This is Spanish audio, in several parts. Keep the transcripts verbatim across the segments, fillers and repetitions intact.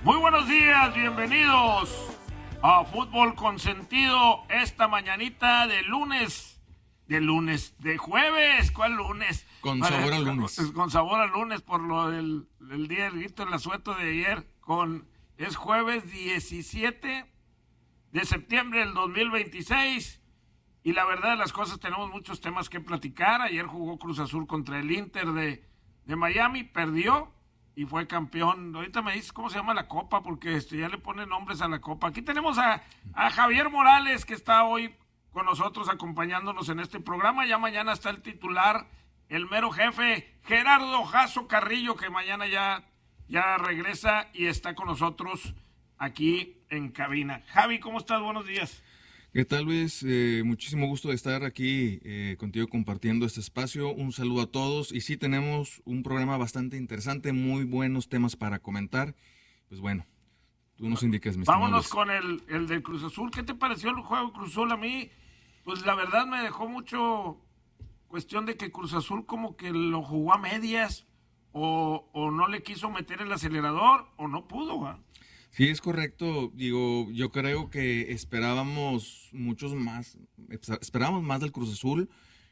Muy buenos días, bienvenidos a Fútbol Consentido esta mañanita de lunes, de lunes, de jueves, ¿cuál lunes? Con sabor a lunes. Con, con sabor a lunes por lo del, del día del grito del asueto de ayer, con, es jueves diecisiete de septiembre del dos mil veintiséis, y la verdad de las cosas tenemos muchos temas que platicar. Ayer jugó Cruz Azul contra el Inter de, de Miami, perdió y fue campeón. Ahorita me dices cómo se llama la copa, porque este, ya le ponen nombres a la copa. Aquí tenemos a, a Javier Morales, que está hoy con nosotros acompañándonos en este programa. Ya mañana está el titular, el mero jefe, Gerardo Jasso Carrillo, que mañana ya, ya regresa y está con nosotros aquí en cabina. Javi, ¿cómo estás? Buenos días. ¿Qué tal, Luis? Eh, muchísimo gusto de estar aquí eh, contigo compartiendo este espacio. Un saludo a todos. Y sí, tenemos un programa bastante interesante, muy buenos temas para comentar. Pues bueno, tú nos indiques, mi Vámonos estimado con el, el de Cruz Azul. ¿Qué te pareció el juego de Cruz Azul? A mí, pues la verdad me dejó mucho cuestión de que Cruz Azul como que lo jugó a medias, o, o no le quiso meter el acelerador, o no pudo, ¿eh? Sí, es correcto. Digo, yo creo que esperábamos muchos más, esperábamos más del Cruz Azul.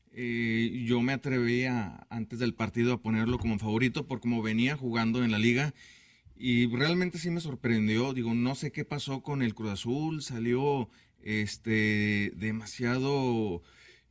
Eh, yo me atrevía antes del partido a ponerlo como favorito por cómo venía jugando en la liga, y realmente sí me sorprendió. Digo, no sé qué pasó con el Cruz Azul, salió este demasiado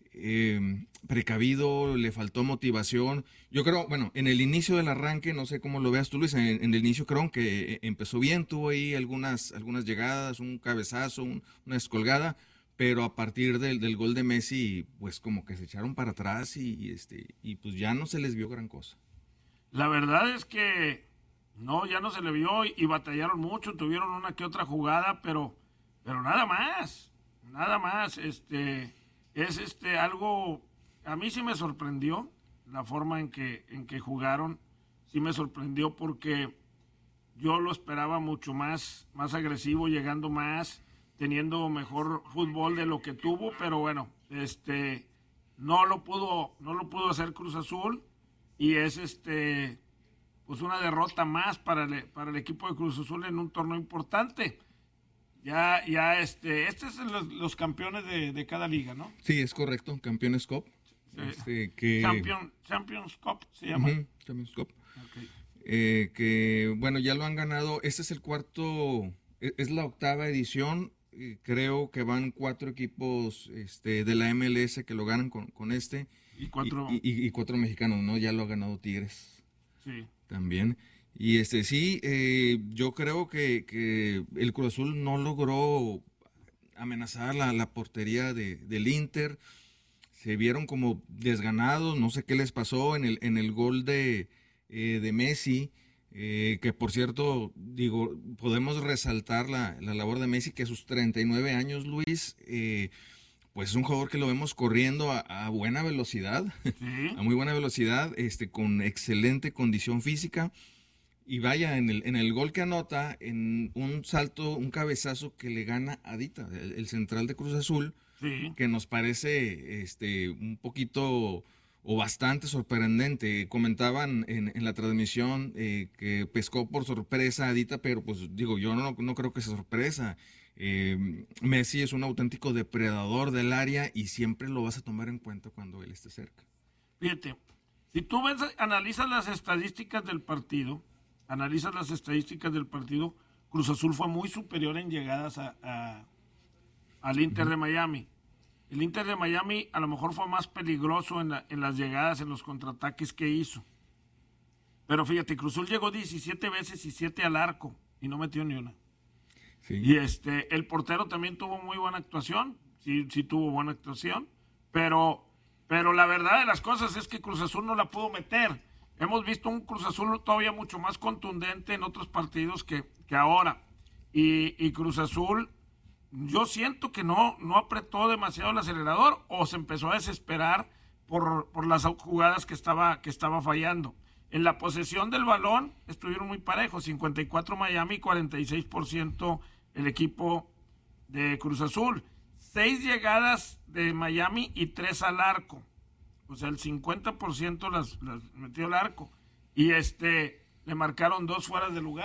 eh, precavido, le faltó motivación. Yo creo, bueno, en el inicio del arranque, no sé cómo lo veas tú, Luis, en, en el inicio creo que empezó bien, tuvo ahí algunas, algunas llegadas, un cabezazo, un, una descolgada, pero a partir del, del gol de Messi, pues como que se echaron para atrás y, y, este, y pues ya no se les vio gran cosa. La verdad es que no, ya no se le vio y, y batallaron mucho, tuvieron una que otra jugada, pero, pero nada más, nada más, este, es este algo, a mí sí me sorprendió la forma en que, en que jugaron. Sí me sorprendió porque yo lo esperaba mucho más, más agresivo, llegando más, teniendo mejor fútbol de lo que tuvo, pero bueno, este, no lo pudo, no lo pudo hacer Cruz Azul, y es este, pues una derrota más para el, para el equipo de Cruz Azul en un torneo importante. Ya, ya este, este es los, los campeones de, de cada liga, ¿no? Sí, es correcto, Campeones Cup. Este, que... Champion, Champions Cup se llama. Uh-huh, Champions Cup. Okay. Eh, que bueno, ya lo han ganado. Este es el cuarto, es la octava edición. Eh, creo que van cuatro equipos este, de la M L S que lo ganan con, con este. Y cuatro. Y, y, y cuatro mexicanos, ¿no? Ya lo ha ganado Tigres. Sí. También. Y este sí, eh, yo creo que, que el Cruz Azul no logró amenazar la, la portería de, del Inter. Se vieron como desganados, no sé qué les pasó en el, en el gol de, eh, de Messi, eh, que por cierto, digo, podemos resaltar la, la labor de Messi, que a sus treinta y nueve años, Luis, eh, pues es un jugador que lo vemos corriendo a, a buena velocidad, ¿Sí? a muy buena velocidad, este, con excelente condición física. Y vaya, en el, en el gol que anota, en un salto, un cabezazo que le gana a Dita, el, el central de Cruz Azul, Sí. que nos parece este, un poquito o bastante sorprendente. Comentaban en, en la transmisión eh, que pescó por sorpresa a Dita, pero pues digo, yo no, no creo que sea sorpresa. Eh, Messi es un auténtico depredador del área y siempre lo vas a tomar en cuenta cuando él esté cerca. Fíjate, si tú ves, analizas las estadísticas del partido, analizas las estadísticas del partido, Cruz Azul fue muy superior en llegadas a, a, al Inter de Miami. El Inter de Miami a lo mejor fue más peligroso en, la, en las llegadas, en los contraataques que hizo. Pero fíjate, Cruz Azul llegó diecisiete veces y siete al arco y no metió ni una. Sí. Y este, el portero también tuvo muy buena actuación, sí, sí tuvo buena actuación, pero, pero la verdad de las cosas es que Cruz Azul no la pudo meter. Hemos visto un Cruz Azul todavía mucho más contundente en otros partidos que, que ahora. Y, y Cruz Azul, yo siento que no, no apretó demasiado el acelerador, o se empezó a desesperar por, por las jugadas que estaba, que estaba fallando. En la posesión del balón estuvieron muy parejos, cincuenta y cuatro Miami, cuarenta y seis por ciento el equipo de Cruz Azul. Seis llegadas de Miami y tres al arco. O sea, el cincuenta por ciento las, las metió al arco. Y este le marcaron dos fuera de lugar.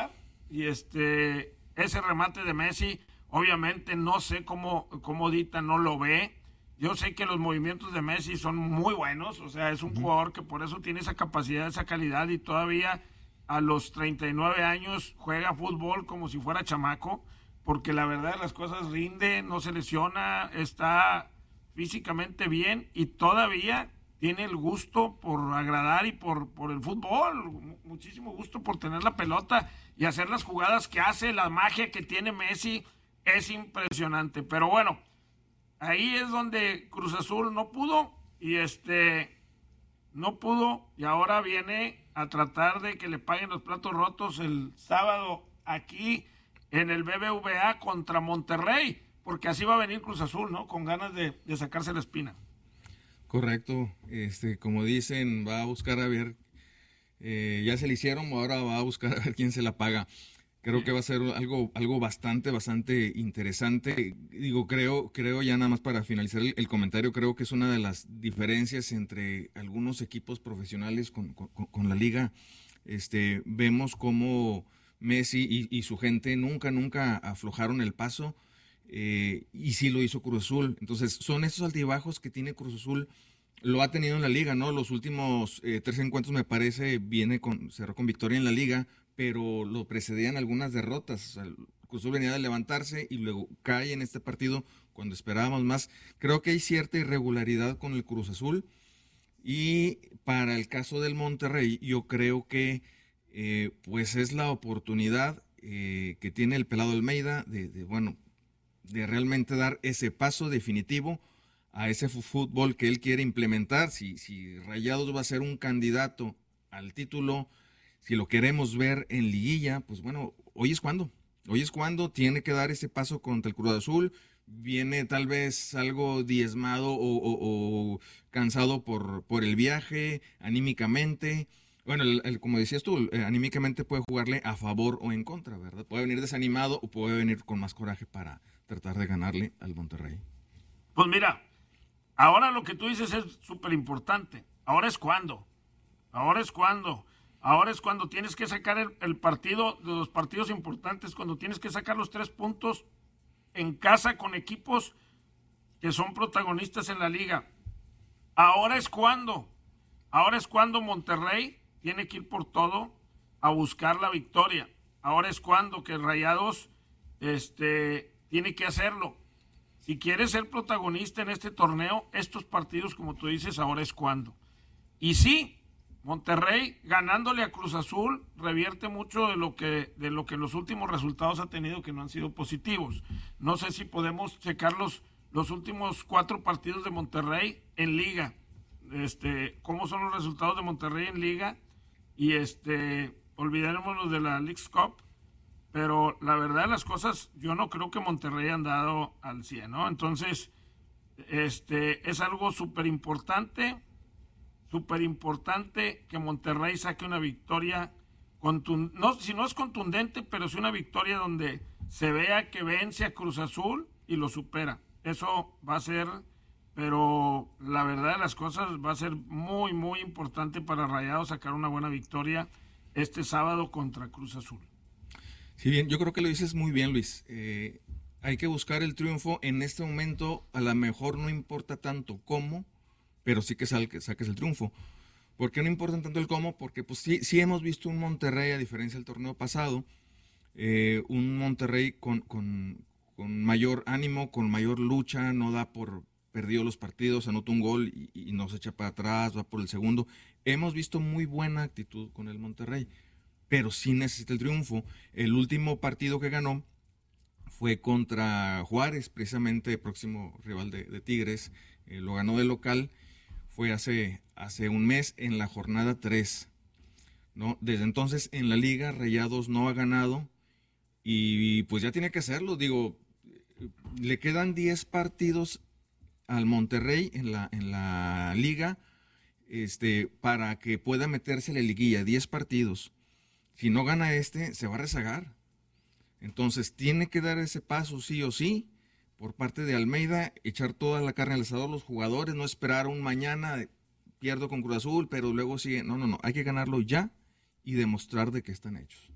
y este, ese remate de Messi, obviamente no sé cómo, cómo Dita no lo ve. Yo sé que los movimientos de Messi son muy buenos, o sea, es un uh-huh. jugador que por eso tiene esa capacidad, esa calidad, y todavía a los treinta y nueve años juega fútbol como si fuera chamaco, porque la verdad las cosas rinde, no se lesiona, está físicamente bien y todavía tiene el gusto por agradar y por, por el fútbol, muchísimo gusto por tener la pelota y hacer las jugadas que hace, la magia que tiene Messi es impresionante. Pero bueno, ahí es donde Cruz Azul no pudo y este no pudo y ahora viene a tratar de que le paguen los platos rotos el sábado aquí en el B B V A contra Monterrey, porque así va a venir Cruz Azul, ¿no? Con ganas de, de sacarse la espina. Correcto, este, como dicen, va a buscar a ver, eh, ya se le hicieron, ahora va a buscar a ver quién se la paga. Creo que va a ser algo, algo bastante, bastante interesante. Digo, creo, creo ya nada más para finalizar el, el comentario, creo que es una de las diferencias entre algunos equipos profesionales con, con, con la liga. Este, vemos cómo Messi y, y su gente nunca, nunca aflojaron el paso, eh, y sí lo hizo Cruz Azul. Entonces, son esos altibajos que tiene Cruz Azul, lo ha tenido en la liga, ¿no? Los últimos eh, tres encuentros, me parece, viene con, cerró con victoria en la liga, pero lo precedían algunas derrotas. O sea, Cruz Azul venía de levantarse y luego cae en este partido cuando esperábamos más. Creo que hay cierta irregularidad con el Cruz Azul, y para el caso del Monterrey, yo creo que eh, pues es la oportunidad eh, que tiene el pelado Almeida de, de, bueno, de realmente dar ese paso definitivo a ese fútbol que él quiere implementar. Si, si Rayados va a ser un candidato al título, si lo queremos ver en liguilla, pues bueno, hoy es cuando, hoy es cuando tiene que dar ese paso contra el Cruz Azul. Viene tal vez algo diezmado o, o, o cansado por, por el viaje, anímicamente. Bueno, el, el, como decías tú, eh, anímicamente puede jugarle a favor o en contra, ¿verdad? Puede venir desanimado o puede venir con más coraje para tratar de ganarle al Monterrey. Pues mira, ahora lo que tú dices es súper importante. Ahora es cuando, ahora es cuando. Ahora es cuando tienes que sacar el, el partido, de los partidos importantes, cuando tienes que sacar los tres puntos en casa con equipos que son protagonistas en la liga. Ahora es cuando, ahora es cuando Monterrey tiene que ir por todo a buscar la victoria. Ahora es cuando que Rayados este, tiene que hacerlo. Si quiere ser protagonista en este torneo, estos partidos, como tú dices, ahora es cuando. Y sí, Monterrey ganándole a Cruz Azul revierte mucho de lo que de lo que los últimos resultados ha tenido, que no han sido positivos. No sé si podemos checar los, los últimos cuatro partidos de Monterrey en liga. Este, cómo son los resultados de Monterrey en liga, y este, olvidémonos de la Leagues Cup, pero la verdad de las cosas, yo no creo que Monterrey haya andado al cien, ¿no? Entonces, este, es algo súper importante. Súper importante que Monterrey saque una victoria, contund- no, si no es contundente, pero sí una victoria donde se vea que vence a Cruz Azul y lo supera. Eso va a ser, pero la verdad de las cosas va a ser muy, muy importante para Rayados sacar una buena victoria este sábado contra Cruz Azul. Sí, bien, yo creo que lo dices muy bien, Luis. Eh, hay que buscar el triunfo. En este momento, a lo mejor no importa tanto cómo, pero sí que, sal, que saques el triunfo. ¿Por qué no importa tanto el cómo? Porque pues sí, sí hemos visto un Monterrey, a diferencia del torneo pasado, eh, un Monterrey con, con, con mayor ánimo, con mayor lucha, no da por perdido los partidos, anota un gol y, y no se echa para atrás, va por el segundo. Hemos visto muy buena actitud con el Monterrey, pero sí necesita el triunfo. El último partido que ganó fue contra Juárez, precisamente próximo rival de, de Tigres, eh, lo ganó de local. Fue hace, hace un mes en la jornada tres, ¿no? Desde entonces en la liga Rayados no ha ganado y pues ya tiene que hacerlo. Digo, le quedan diez partidos al Monterrey en la, en la liga este, para que pueda meterse a la liguilla, diez partidos. Si no gana este, se va a rezagar. Entonces tiene que dar ese paso sí o sí, por parte de Almeida, echar toda la carne al asador los jugadores, no esperar un mañana, pierdo con Cruz Azul, pero luego sigue. No, no, no, hay que ganarlo ya y demostrar de que están hechos.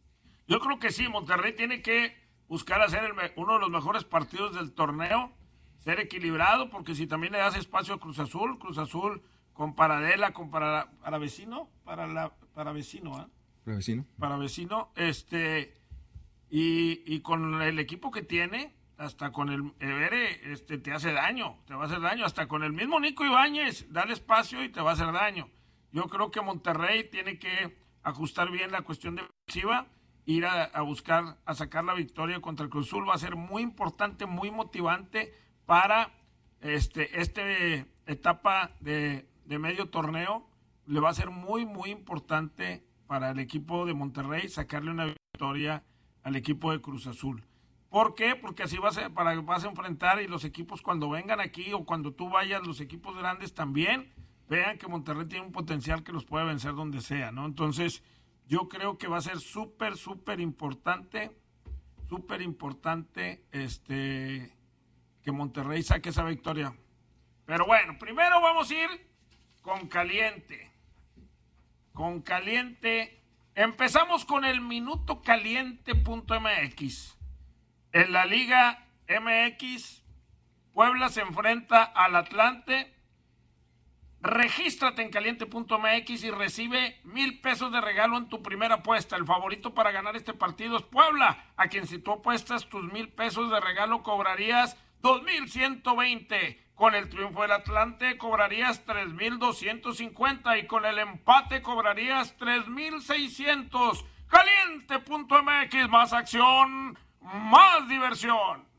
Yo creo que sí, Monterrey tiene que buscar hacer el, uno de los mejores partidos del torneo, ser equilibrado, porque si también le das espacio a Cruz Azul, Cruz Azul con Paradela, con para, para vecino, para la para vecino, ¿eh? Para vecino. Para vecino, este, y, y con el equipo que tiene, hasta con el Evere, este, te hace daño, te va a hacer daño, hasta con el mismo Nico Ibáñez, dale espacio y te va a hacer daño. Yo creo que Monterrey tiene que ajustar bien la cuestión defensiva, ir a, a buscar, a sacar la victoria contra el Cruz Azul, va a ser muy importante, muy motivante para este, este etapa de, de medio torneo, le va a ser muy, muy importante para el equipo de Monterrey sacarle una victoria al equipo de Cruz Azul. ¿Por qué? Porque así vas a, para, vas a enfrentar y los equipos cuando vengan aquí o cuando tú vayas, los equipos grandes también, vean que Monterrey tiene un potencial que los puede vencer donde sea, ¿no? Entonces, yo creo que va a ser súper, súper importante, súper importante este, que Monterrey saque esa victoria. Pero bueno, primero vamos a ir con caliente. Con caliente. Empezamos con el minuto caliente punto m x. En la Liga M X, Puebla se enfrenta al Atlante. Regístrate en caliente punto m x y recibe mil pesos de regalo en tu primera apuesta. El favorito para ganar este partido es Puebla, a quien si tú apuestas tus mil pesos de regalo cobrarías dos mil ciento veinte. Con el triunfo del Atlante cobrarías tres mil doscientos cincuenta y con el empate cobrarías tres mil seiscientos. caliente punto m x, más acción, más diversión.